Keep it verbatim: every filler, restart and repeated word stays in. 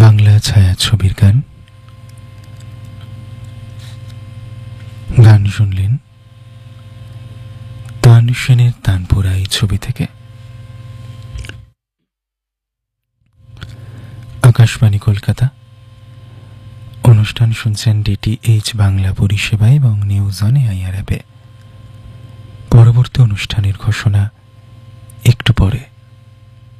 বাংলা ছায়াছবির গান গান শুনলেন তান সেনের তানপুরা এই ছবি থেকে। আকাশবাণী কলকাতা, অনুষ্ঠান শুনছেন ডিটিএইচ বাংলা পরিষেবা এবং নিউজ অন এআইআর অ্যাপে। পরবর্তী অনুষ্ঠানের ঘোষণা একটু পরে।